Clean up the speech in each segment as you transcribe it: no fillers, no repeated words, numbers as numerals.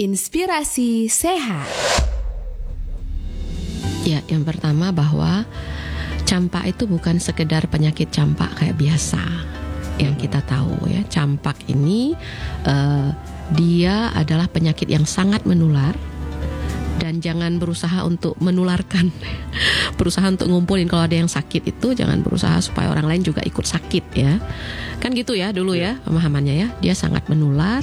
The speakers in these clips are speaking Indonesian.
Inspirasi sehat. Ya, yang pertama bahwa campak itu bukan sekedar penyakit campak kayak biasa yang kita tahu ya. Campak ini dia adalah penyakit yang sangat menular. Dan jangan berusaha untuk menularkan, berusaha untuk ngumpulin. Kalau ada yang sakit itu jangan berusaha supaya orang lain juga ikut sakit ya. Kan gitu ya dulu ya pemahamannya ya. Dia sangat menular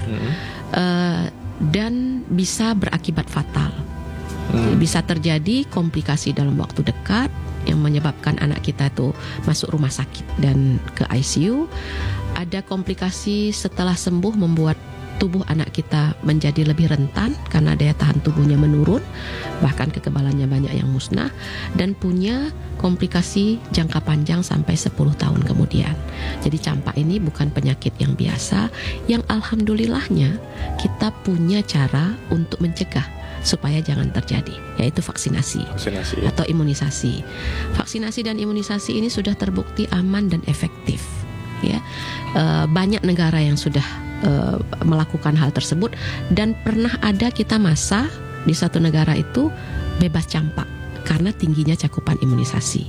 dan bisa berakibat fatal. Bisa terjadi komplikasi dalam waktu dekat yang menyebabkan anak kita itu masuk rumah sakit dan ke ICU. Ada komplikasi setelah sembuh membuat tubuh anak kita menjadi lebih rentan karena daya tahan tubuhnya menurun, bahkan kekebalannya banyak yang musnah, dan punya komplikasi jangka panjang sampai 10 tahun kemudian. Jadi campak ini bukan penyakit yang biasa, yang alhamdulillahnya kita punya cara untuk mencegah supaya jangan terjadi, yaitu vaksinasi atau imunisasi. Vaksinasi dan imunisasi ini sudah terbukti aman dan efektif. Ya, banyak negara yang sudah melakukan hal tersebut, dan pernah ada kita masa di satu negara itu bebas campak karena tingginya cakupan imunisasi.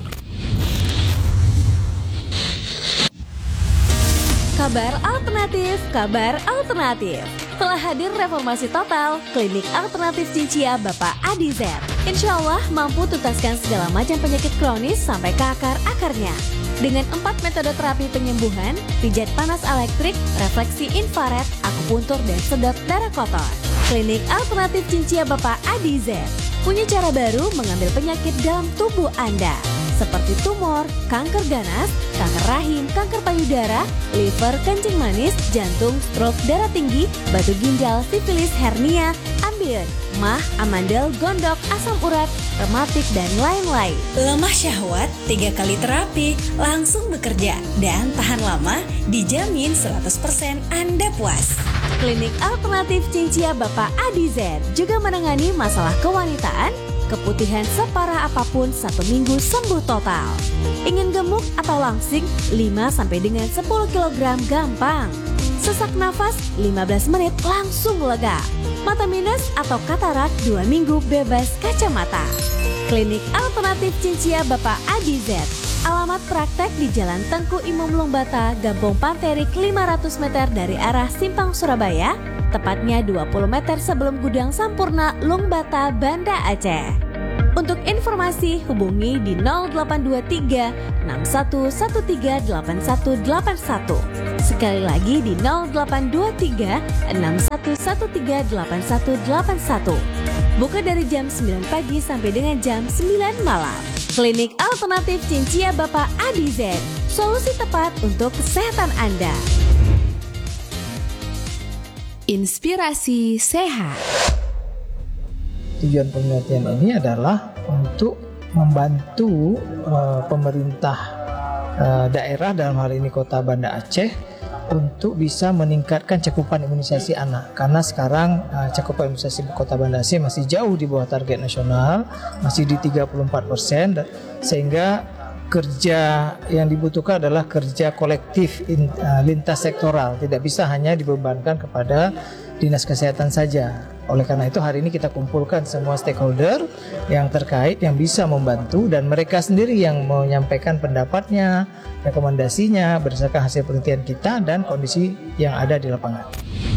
Kabar alternatif, kabar alternatif. Telah hadir reformasi total Klinik Alternatif Cincia Bapak Adi Z. Insya Allah mampu tuntaskan segala macam penyakit kronis sampai ke akar-akarnya. Dengan 4 metode terapi penyembuhan, pijat panas elektrik, refleksi infrared, akupuntur, dan sedot darah kotor. Klinik Alternatif Cincia Bapak Adi Z punya cara baru mengambil penyakit dalam tubuh Anda, seperti tumor, kanker ganas, kanker rahim, kanker payudara, liver, kencing manis, jantung, stroke, darah tinggi, batu ginjal, sifilis, hernia, ambeien, mah, amandel, gondok, asam urat, rematik, dan lain-lain. Lemah syahwat, 3 kali terapi, langsung bekerja, dan tahan lama, dijamin 100% Anda puas. Klinik Alternatif Cincia Bapak Adi Z juga menangani masalah kewanitaan, keputihan separah apapun 1 minggu sembuh total. Ingin gemuk atau langsing 5 sampai dengan 10 kg gampang. Sesak nafas 15 menit langsung lega. Mata minus atau katarak 2 minggu bebas kacamata. Klinik Alternatif Cincia Bapak Adi Z. Alamat praktek di Jalan Tengku Imam Lungbata, Gampong Panterik 500 meter dari arah Simpang Surabaya, tepatnya 20 meter sebelum Gudang Sampurna Lungbata, Banda Aceh. Untuk informasi hubungi di 0823 61138181. Sekali lagi di 0823 61138181. Buka dari jam 9 pagi sampai dengan jam 9 malam. Klinik Alternatif Cincia Bapak Adi Z, solusi tepat untuk kesehatan Anda. Inspirasi sehat. Tujuan penelitian ini adalah untuk membantu pemerintah daerah, dalam hal ini Kota Banda Aceh, untuk bisa meningkatkan cakupan imunisasi anak. Karena sekarang cakupan imunisasi Kota Banda Aceh masih jauh di bawah target nasional, masih di 34%, sehingga kerja yang dibutuhkan adalah kerja kolektif lintas sektoral, tidak bisa hanya dibebankan kepada Dinas Kesehatan saja. Oleh karena itu hari ini kita kumpulkan semua stakeholder yang terkait yang bisa membantu, dan mereka sendiri yang menyampaikan pendapatnya, rekomendasinya berdasarkan hasil penelitian kita dan kondisi yang ada di lapangan.